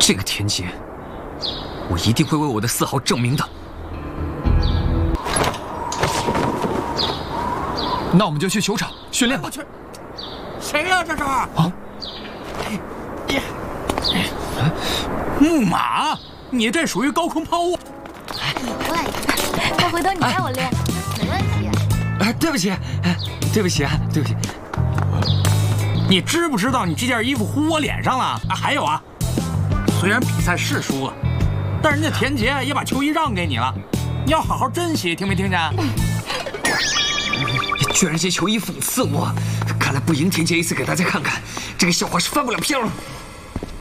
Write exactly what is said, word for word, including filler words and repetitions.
这个田杰，我一定会为我的四号证明的。那我们就去球场训练吧。 我去，谁呀、啊、这是？啊！哎呀，木马，你这属于高空抛物。 我来一个，那回头你带我练，没问题。 哎，对不起，对不起啊，对不起。 你知不知道你这件衣服糊我脸上了？啊，还有啊，虽然比赛是输了，但人家田杰也把球衣让给你了，你要好好珍惜，听没听见？ 居然借球衣讽刺我，看来不赢田杰一次给大家看看，这个笑话是翻不了篇了。